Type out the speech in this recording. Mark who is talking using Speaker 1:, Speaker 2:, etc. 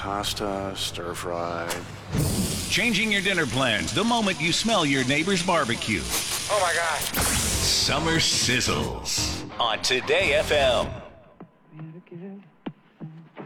Speaker 1: pasta, stir fry.
Speaker 2: Changing your dinner plans the moment you smell your neighbor's barbecue.
Speaker 3: Oh my God.
Speaker 2: Summer Sizzles on Today FM.